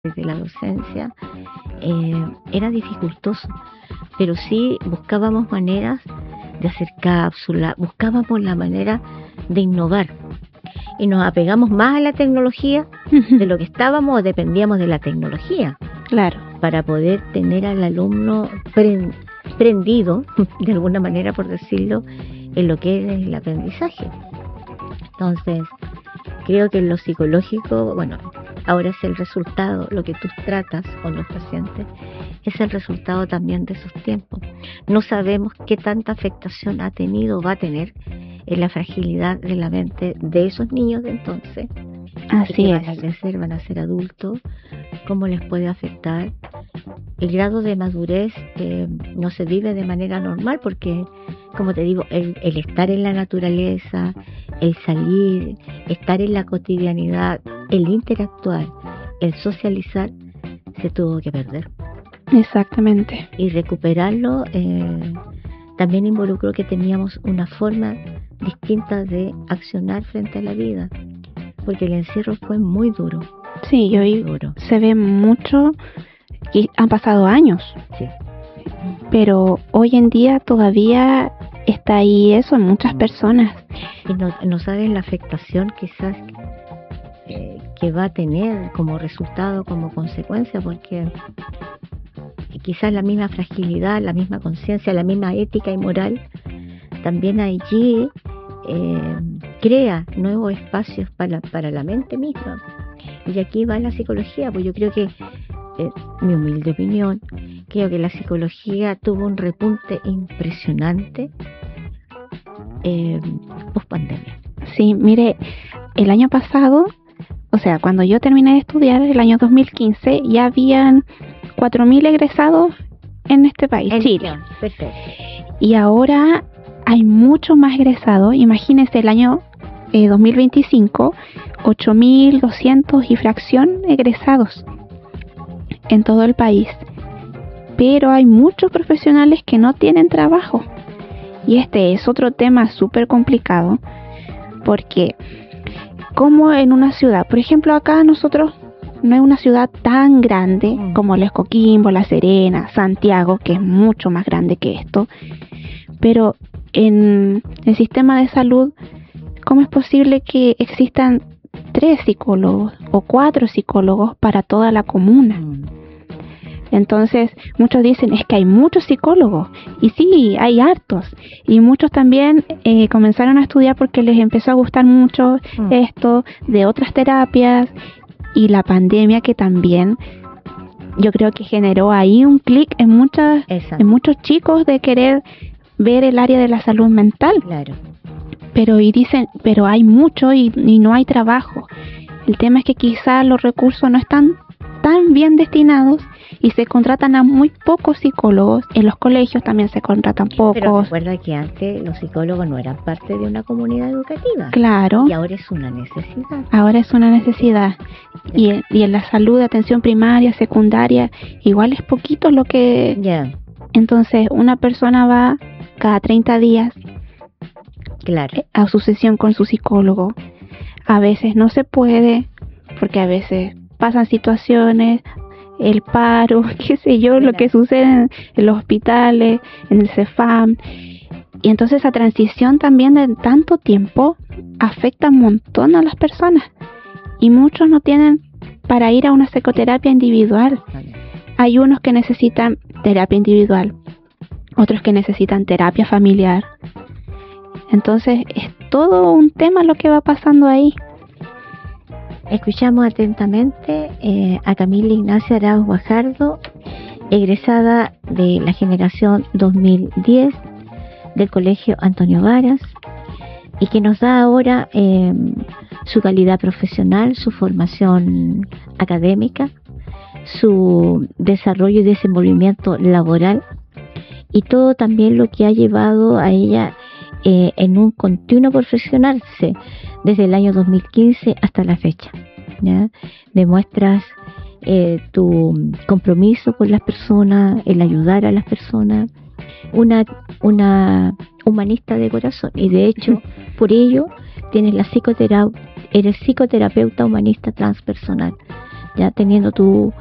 desde la docencia, era dificultoso, pero sí buscábamos maneras de hacer cápsulas, buscábamos la manera de innovar y nos apegamos más a la tecnología de lo que estábamos o dependíamos de la tecnología. Claro. Para poder tener al alumno prendido, de alguna manera por decirlo, en lo que es el aprendizaje. Entonces, creo que en lo psicológico, bueno, ahora es el resultado, lo que tú tratas con los pacientes, es el resultado también de esos tiempos. No sabemos qué tanta afectación ha tenido o va a tener en la fragilidad de la mente de esos niños de entonces. Así es. Van a crecer, van a ser adultos, cómo les puede afectar. El grado de madurez no se vive de manera normal porque, como te digo, el estar en la naturaleza, el salir, estar en la cotidianidad, el interactuar, el socializar, se tuvo que perder. Exactamente. Y recuperarlo también involucró que teníamos una forma distinta de accionar frente a la vida, porque el encierro fue muy duro. Sí, y hoy se ve mucho, y han pasado años. Sí. Pero hoy en día todavía está ahí eso en muchas personas. Y no saben la afectación quizás que va a tener como resultado, como consecuencia, porque quizás la misma fragilidad, la misma conciencia, la misma ética y moral, también allí crea nuevos espacios para la mente misma. Y aquí va la psicología, pues yo creo que, mi humilde opinión, creo que la psicología tuvo un repunte impresionante post pandemia. Sí, mire, el año pasado, o sea, cuando yo terminé de estudiar, el año 2015, ya habían 4.000 egresados en este país, en Chile. Perfecto. Y ahora hay muchos más egresados. Imagínense el año 2025, 8.200 y fracción egresados en todo el país. Pero hay muchos profesionales que no tienen trabajo. Y este es otro tema súper complicado, porque como en una ciudad, por ejemplo acá nosotros no es una ciudad tan grande como Les Coquimbo, La Serena, Santiago, que es mucho más grande que esto, pero en el sistema de salud, ¿cómo es posible que existan 3 psicólogos o 4 psicólogos para toda la comuna? Entonces muchos dicen, es que hay muchos psicólogos, y sí, hay hartos, y muchos también comenzaron a estudiar porque les empezó a gustar mucho esto de otras terapias, y la pandemia que también yo creo que generó ahí un clic en muchos chicos de querer ver el área de la salud mental. Claro. Pero dicen, pero hay mucho y no hay trabajo. El tema es que quizás los recursos no están tan bien destinados y se contratan a muy pocos psicólogos. En los colegios también se contratan pocos. Pero recuerda que antes los psicólogos no eran parte de una comunidad educativa. Claro. Y ahora es una necesidad. Ahora es una necesidad. Y en la salud, atención primaria, secundaria, igual es poquito lo que... Yeah. Entonces, una persona va cada 30 días a su sesión con su psicólogo. A veces no se puede, porque a veces pasan situaciones, el paro, qué sé yo, lo que sucede en los hospitales, en el CEFAM. Y entonces esa transición también de tanto tiempo afecta un montón a las personas. Y muchos no tienen para ir a una psicoterapia individual. Hay unos que necesitan terapia individual, otros que necesitan terapia familiar. Entonces es todo un tema lo que va pasando ahí. Escuchamos atentamente a Camila Ignacia Arauz Guajardo, egresada de la generación 2010 del Colegio Antonio Varas, y que nos da ahora su calidad profesional, su formación académica, su desarrollo y desenvolvimiento laboral, y todo también lo que ha llevado a ella en un continuo perfeccionarse desde el año 2015 hasta la fecha, ¿ya? Demuestras tu compromiso con las personas, el ayudar a las personas, una humanista de corazón, y de hecho por ello tienes eres psicoterapeuta humanista transpersonal, ya teniendo tu